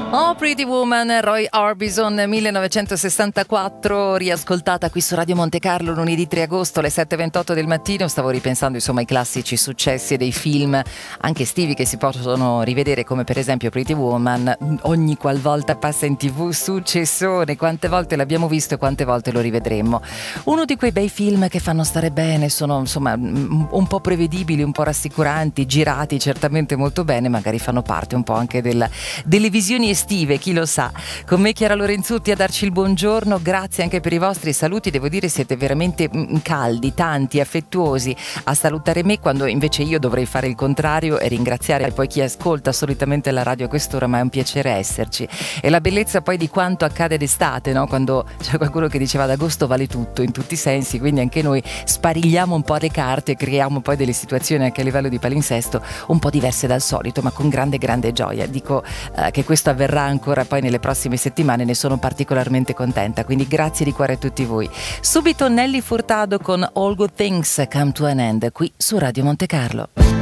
Oh, Pretty Woman, Roy Orbison, 1964, riascoltata qui su Radio Monte Carlo lunedì 3 agosto alle 7:28 del mattino. Stavo ripensando insomma ai classici successi dei film anche estivi che si possono rivedere, come per esempio Pretty Woman. Ogni qualvolta passa in TV, successone, quante volte l'abbiamo visto e quante volte lo rivedremmo. Uno di quei bei film che fanno stare bene, sono insomma un po' prevedibili, un po' rassicuranti, girati certamente molto bene, magari fanno parte un po' anche delle visioni estive, chi lo sa. Con me Chiara Lorenzutti a darci il buongiorno, grazie anche per i vostri saluti, devo dire siete veramente caldi, tanti, affettuosi a salutare me, quando invece io dovrei fare il contrario e ringraziare poi chi ascolta solitamente la radio a quest'ora, ma è un piacere esserci. E la bellezza poi di quanto accade d'estate, no? Quando c'è qualcuno che diceva ad agosto vale tutto in tutti i sensi, quindi anche noi sparigliamo un po' le carte e creiamo poi delle situazioni anche a livello di palinsesto un po' diverse dal solito, ma con grande gioia. Dico che questo avverrà ancora poi nelle prossime settimane, ne sono particolarmente contenta, quindi grazie di cuore a tutti voi. Subito Nelly Furtado con All Good Things Come to an End qui su Radio Monte Carlo.